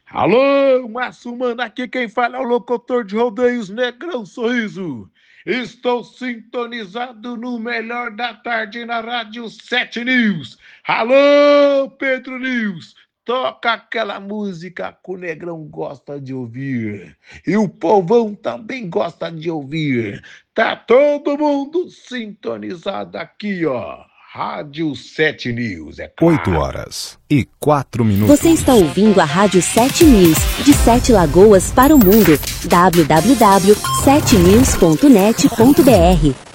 Alô, Massumana, aqui quem fala é o locutor de rodeios Negrão Sorriso. Estou sintonizado no melhor da tarde na Rádio 7 News. Alô, Pedro News, toca aquela música que o Negrão gosta de ouvir. E o povão também gosta de ouvir. Tá todo mundo sintonizado aqui, ó. Rádio 7 News, é 8 claro. horas e 4 minutos. Você está ouvindo a Rádio 7 News, de 7 Lagoas para o mundo. www.7news.net.br